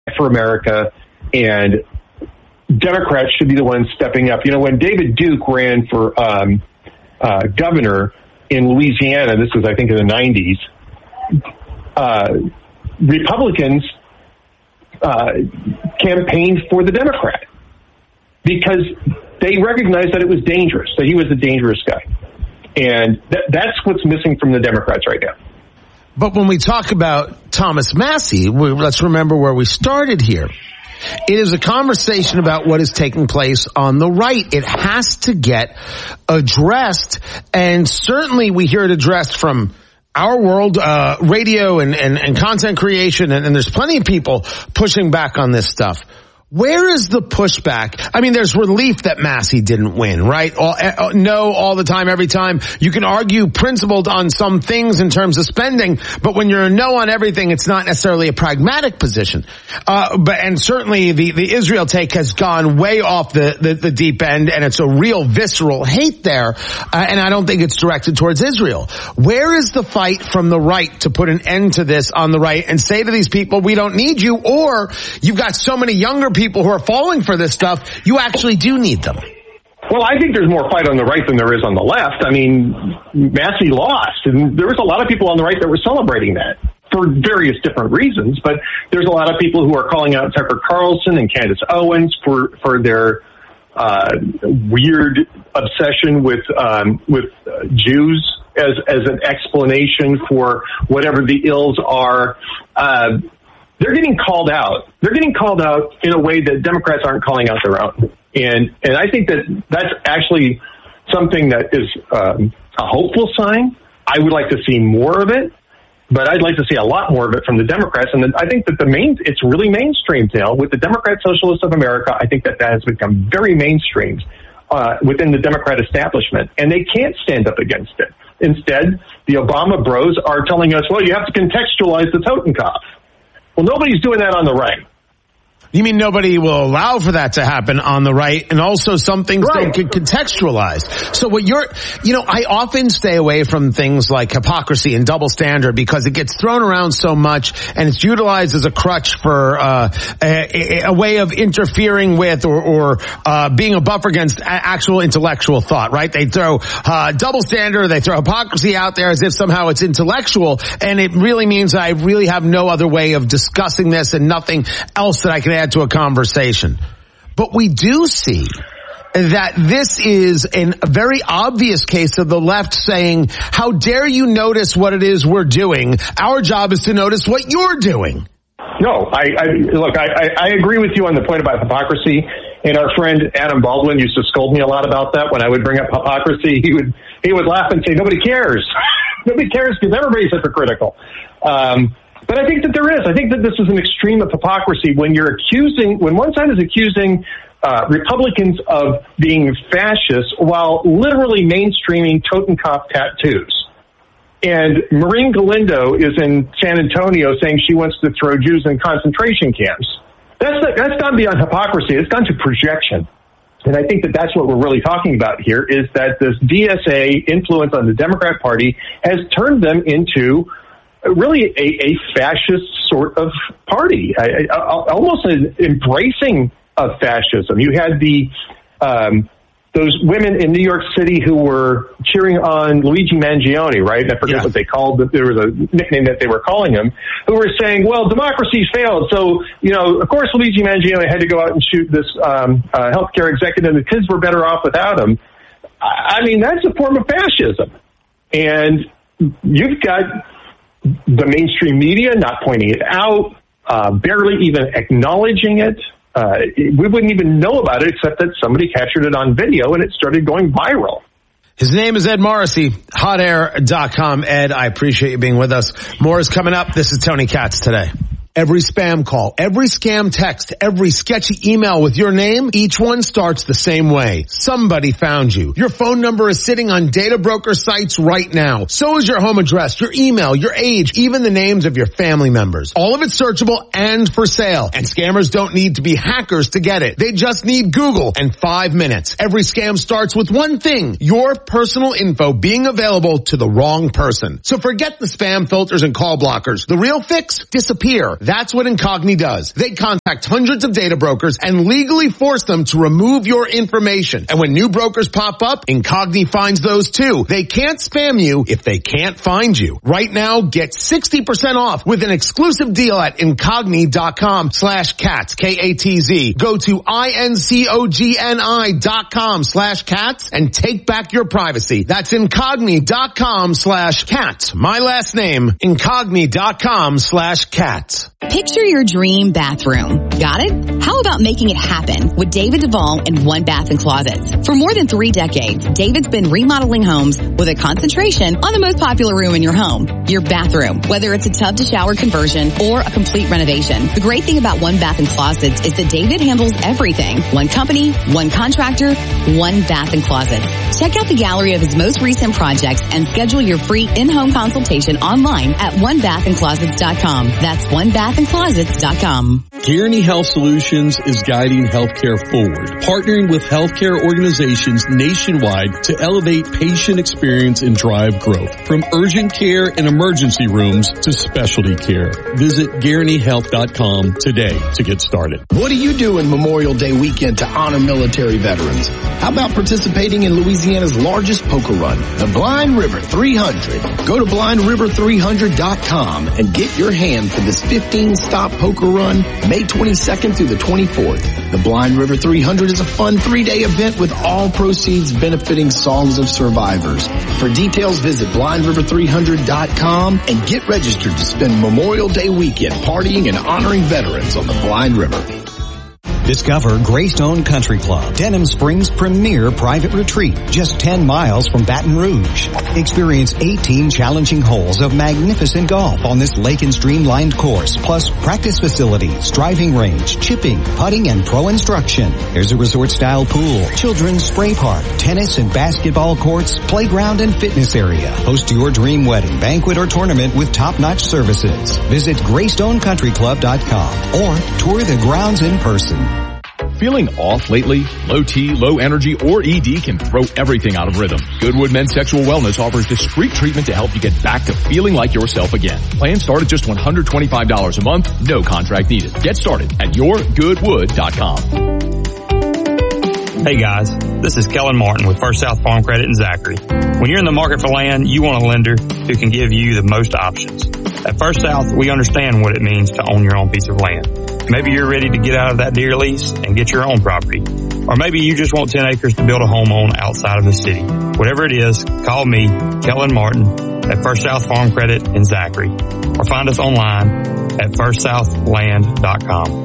for America, and Democrats should be the ones stepping up. You know, when David Duke ran for governor in Louisiana, this was, I think, in the 90s, Republicans campaigned for the Democrat because they recognized that it was dangerous, that he was a dangerous guy. And that's what's missing from the Democrats right now. But when we talk about Thomas Massie, let's remember where we started here. It is a conversation about what is taking place on the right. It has to get addressed, and certainly we hear it addressed from our world, radio and content creation, and there's plenty of people pushing back on this stuff. Where is the pushback? I mean, there's relief that Massie didn't win, right? No, all the time, every time. You can argue principled on some things in terms of spending, but when you're a no on everything, it's not necessarily a pragmatic position. And certainly the Israel take has gone way off the deep end, and it's a real visceral hate there. And I don't think it's directed towards Israel. Where is the fight from the right to put an end to this on the right and say to these people, we don't need you, or you've got so many younger people who are falling for this stuff, you actually do need them? Well, I think there's more fight on the right than there is on the left. I mean, Massie lost, and there was a lot of people on the right that were celebrating that for various different reasons, but there's a lot of people who are calling out Tucker Carlson and Candace Owens for their weird obsession with Jews as an explanation for whatever the ills are. They're getting called out. They're getting called out in a way that Democrats aren't calling out their own. And I think that's actually something that is a hopeful sign. I would like to see more of it, but I'd like to see a lot more of it from the Democrats. And I think that it's really mainstream now. With the Democrat Socialists of America, I think that has become very mainstream within the Democrat establishment, and they can't stand up against it. Instead, the Obama bros are telling us, well, you have to contextualize the Totenkopf. Well, nobody's doing that on the right. You mean nobody will allow for that to happen on the right, and also some things they could contextualize. So what I often stay away from things like hypocrisy and double standard because it gets thrown around so much, and it's utilized as a crutch for a way of interfering with or being a buffer against actual intellectual thought, right? They throw double standard, they throw hypocrisy out there as if somehow it's intellectual, and it really means I really have no other way of discussing this and nothing else that I can add to a conversation. But we do see that this is a very obvious case of the left saying, how dare you notice what it is we're doing? Our job is to notice what you're doing. No, I agree with you on the point about hypocrisy. And our friend Adam Baldwin used to scold me a lot about that. When I would bring up hypocrisy, he would laugh and say, nobody cares. Nobody cares because everybody's hypocritical. But I think that there is. I think that this is an extreme of hypocrisy when one side is accusing Republicans of being fascists while literally mainstreaming Totenkopf tattoos. And Maureen Galindo is in San Antonio saying she wants to throw Jews in concentration camps. That's gone beyond hypocrisy. It's gone to projection. And I think that that's what we're really talking about here, is that this DSA influence on the Democrat Party has turned them into really a fascist sort of party, almost an embracing of fascism. You had those women in New York City who were cheering on Luigi Mangione, right? I forget what they called, but there was a nickname that they were calling him, who were saying, well, democracy's failed. So, of course, Luigi Mangione had to go out and shoot this healthcare executive. The kids were better off without him. I mean, that's a form of fascism. And you've got the mainstream media not pointing it out, barely even acknowledging it. We wouldn't even know about it except that somebody captured it on video and it started going viral. His name is Ed Morrissey, hotair.com. Ed, I appreciate you being with us. More is coming up. This is Tony Katz Today. Every spam call, every scam text, every sketchy email with your name, each one starts the same way. Somebody found you. Your phone number is sitting on data broker sites right now. So is your home address, your email, your age, even the names of your family members. All of it's searchable and for sale. And scammers don't need to be hackers to get it. They just need Google and 5 minutes. Every scam starts with one thing: your personal info being available to the wrong person. So forget the spam filters and call blockers. The real fix? Disappear. That's what Incogni does. They contact hundreds of data brokers and legally force them to remove your information. And when new brokers pop up, Incogni finds those too. They can't spam you if they can't find you. Right now, get 60% off with an exclusive deal at Incogni.com/cats, K-A-T-Z. Go to INCOGNI.com/cats and take back your privacy. That's Incogni.com/cats. My last name, Incogni.com/cats. Picture your dream bathroom. Got it? How about making it happen with David Duvall and One Bath and Closets? For more than 3 decades, David's been remodeling homes with a concentration on the most popular room in your home, your bathroom, whether it's a tub to shower conversion or a complete renovation. The great thing about One Bath and Closets is that David handles everything. One company, one contractor, One Bath and Closets. Check out the gallery of his most recent projects and schedule your free in-home consultation online at onebathandclosets.com. That's onebathandclosets.com. Guaranty Health Solutions is guiding healthcare forward, partnering with healthcare organizations nationwide to elevate patient experience and drive growth. From urgent care and emergency rooms to specialty care. Visit GuarantyHealth.com today to get started. What do you do in Memorial Day weekend to honor military veterans? How about participating in Louisiana's largest poker run, the Blind River 300? Go to BlindRiver300.com and get your hand for this 15-stop poker run, May 22nd through the 24th. The Blind River 300 is a fun 3-day event with all proceeds benefiting Songs of Survivors. For details, visit BlindRiver300.com and get registered to spend Memorial Day weekend partying and honoring veterans on the Blind River. Discover Greystone Country Club, Denham Springs' premier private retreat, just 10 miles from Baton Rouge. Experience 18 challenging holes of magnificent golf on this lake and stream-lined course, plus practice facilities, driving range, chipping, putting, and pro instruction. There's a resort-style pool, children's spray park, tennis and basketball courts, playground and fitness area. Host your dream wedding, banquet, or tournament with top-notch services. Visit GreystonecountryClub.com or tour the grounds in person. Feeling off lately? Low T, low energy, or ED can throw everything out of rhythm. Goodwood Men's Sexual Wellness offers discreet treatment to help you get back to feeling like yourself again. Plans start at just $125 a month, no contract needed. Get started at yourgoodwood.com. Hey guys, this is Kellen Martin with First South Farm Credit in Zachary. When you're in the market for land, you want a lender who can give you the most options. At First South, we understand what it means to own your own piece of land. Maybe you're ready to get out of that deer lease and get your own property. Or maybe you just want 10 acres to build a home on outside of the city. Whatever it is, call me, Kellen Martin, at First South Farm Credit in Zachary. Or find us online at firstsouthland.com.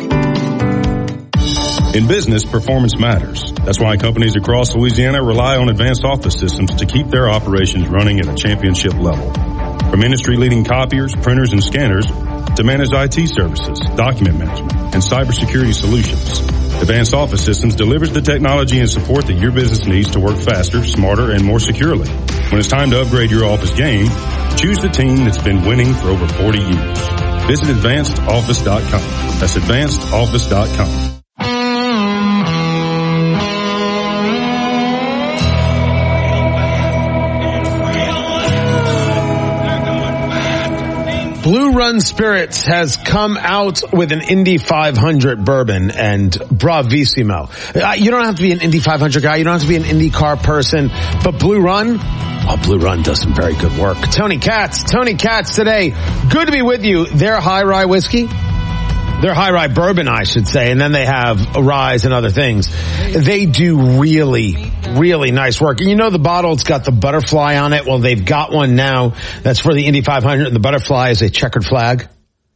In business, performance matters. That's why companies across Louisiana rely on advanced office systems to keep their operations running at a championship level. From industry-leading copiers, printers, and scanners to managed IT services, document management, and cybersecurity solutions, Advanced Office Systems delivers the technology and support that your business needs to work faster, smarter, and more securely. When it's time to upgrade your office game, choose the team that's been winning for over 40 years. Visit AdvancedOffice.com. That's AdvancedOffice.com. Blue Run Spirits has come out with an Indy 500 bourbon, and bravissimo. You don't have to be an Indy 500 guy. You don't have to be an IndyCar person. But Blue Run does some very good work. Tony Katz today. Good to be with you. Their High Rye whiskey. Their High Rye bourbon, I should say, and then they have ryes and other things. They do really, really nice work. And you know the bottle, it's got the butterfly on it. Well, they've got one now that's for the Indy 500, and the butterfly is a checkered flag.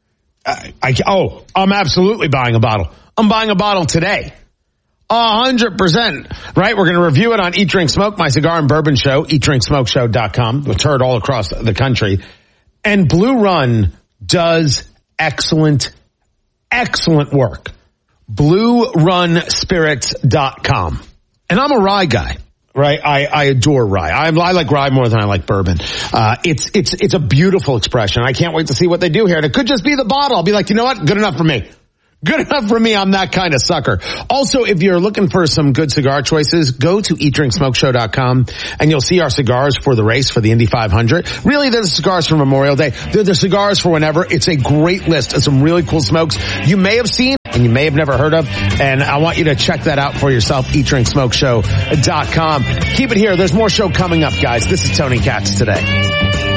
I'm absolutely buying a bottle. I'm buying a bottle today. 100%. Right? We're going to review it on Eat, Drink, Smoke, my cigar and bourbon show, eatdrinksmokeshow.com. It's heard all across the country. And Blue Run does excellent work. BlueRunSpirits.com. And I'm a rye guy, right? I adore rye. I like rye more than I like bourbon. It's a beautiful expression. I can't wait to see what they do here. And it could just be the bottle. I'll be like, you know what? Good enough for me. Good enough for me. I'm that kind of sucker. Also, if you're looking for some good cigar choices, go to eatdrinksmokeshow.com and you'll see our cigars for the race for the Indy 500. Really, they're the cigars for Memorial Day. They're the cigars for whenever. It's a great list of some really cool smokes you may have seen and you may have never heard of. And I want you to check that out for yourself, eatdrinksmokeshow.com. Keep it here. There's more show coming up, guys. This is Tony Katz Today.